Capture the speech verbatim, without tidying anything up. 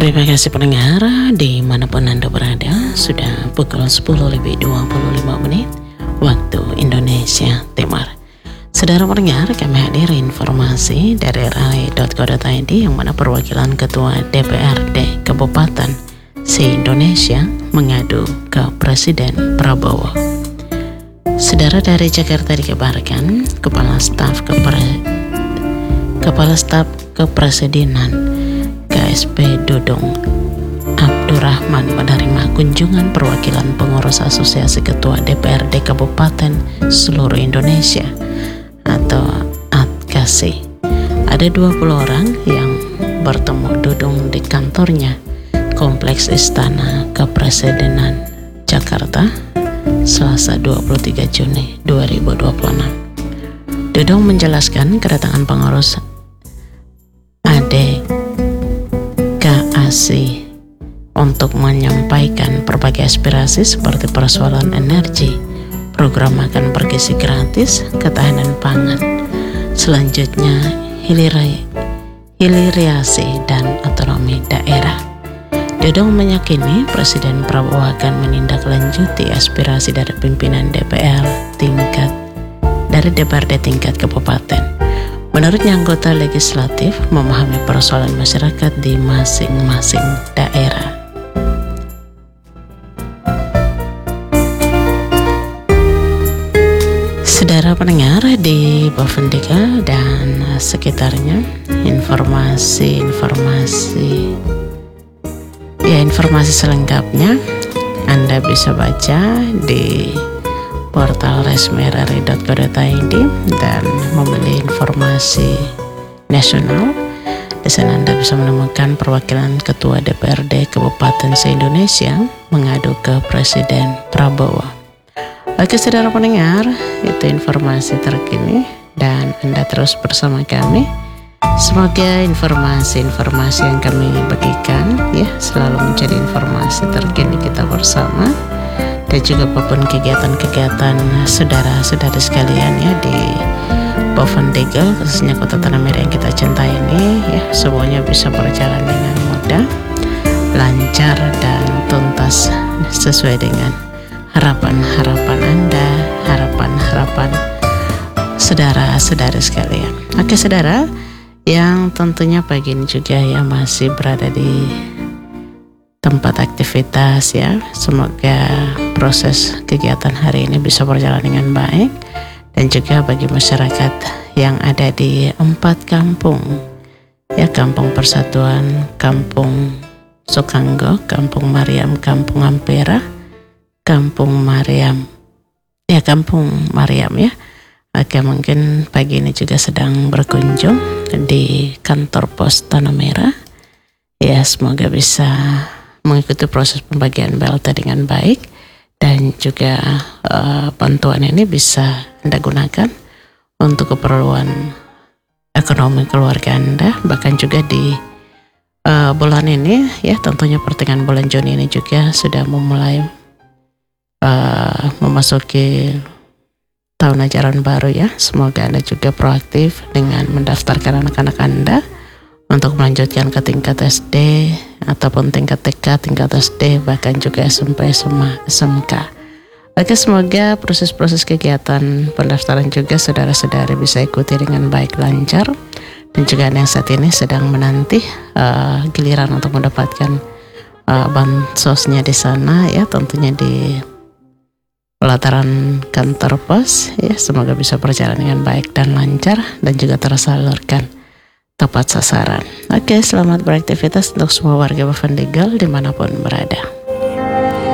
Terima kasih pendengar dimanapun Anda berada. Sudah pukul sepuluh lebih dua puluh lima menit waktu Indonesia Timur. Saudara pendengar, kami hadir informasi dari r a i dot co dot i d yang mana perwakilan Ketua D P R D Kabupaten se-Indonesia mengadu ke Presiden Prabowo. Saudara, dari Jakarta dikabarkan Kepala Staf Kepre... Kepala Staf Kepresidenan K S P Dudung Abdurrahman menerima kunjungan perwakilan pengurus Asosiasi Ketua D P R D Kabupaten seluruh Indonesia atau A T K S I. Ada dua puluh orang yang bertemu Dudung di kantornya Kompleks Istana Kepresidenan Jakarta Selasa dua puluh tiga Juni dua ribu dua puluh enam. Dudung menjelaskan kedatangan pengurus A D K S I untuk menyampaikan berbagai aspirasi seperti persoalan energi, program makan bergizi gratis, ketahanan pangan, selanjutnya hiliri, hilirisasi dan otonomi daerah. Dudung meyakini Presiden Prabowo akan menindaklanjuti aspirasi dari pimpinan D P R tingkat dari D P R D tingkat kabupaten. Menurutnya, anggota legislatif memahami persoalan masyarakat di masing-masing daerah. Saudara pendengar di Bavendika dan sekitarnya, informasi-informasi ya informasi selengkapnya Anda bisa baca di portal resmi r a i dot co dot i d dan memilih informasi nasional. Di sana Anda bisa menemukan perwakilan Ketua D P R D Kabupaten se-Indonesia mengadu ke Presiden Prabowo. Oke saudara pendengar, itu informasi terkini dan Anda terus bersama kami. Semoga informasi-informasi yang kami bagikan ya selalu menjadi informasi terkini kita bersama, dan juga apapun kegiatan-kegiatan saudara-saudara sekalian ya di Bavendika, khususnya kota Tanah Merah yang kita cintai ini ya, semuanya bisa berjalan dengan mudah, lancar dan tuntas sesuai dengan harapan-harapan Anda, harapan-harapan saudara-saudara sekalian. Oke saudara, yang tentunya pagi ini juga ya masih berada di tempat aktivitas ya, semoga proses kegiatan hari ini bisa berjalan dengan baik. Dan juga bagi masyarakat yang ada di empat kampung ya, Kampung Persatuan, Kampung Sukanggo, Kampung Mariam, Kampung Ampera, Kampung Mariam ya, Kampung Mariam ya. Oke, mungkin pagi ini juga sedang berkunjung di kantor pos Tanah Merah ya, semoga bisa mengikuti proses pembagian B L T dengan baik, dan juga uh, bantuan ini bisa Anda gunakan untuk keperluan ekonomi keluarga Anda. Bahkan juga di uh, bulan ini ya, tentunya pertengahan bulan Juni ini juga sudah memulai uh, memasuki tahun ajaran baru ya. Semoga Anda juga proaktif dengan mendaftarkan anak-anak Anda untuk melanjutkan ke tingkat S D ataupun tingkat T K, tingkat S D, bahkan juga S M P, S M K. Oke, semoga proses-proses kegiatan pendaftaran juga saudara-saudari bisa ikuti dengan baik, lancar, dan juga Anda yang saat ini sedang menanti uh, giliran untuk mendapatkan uh, bansosnya di sana ya, tentunya di pelataran kantor pos ya, semoga bisa berjalan dengan baik dan lancar dan juga tersalurkan tepat sasaran. Oke, selamat beraktivitas untuk semua warga Bavendika dimanapun berada.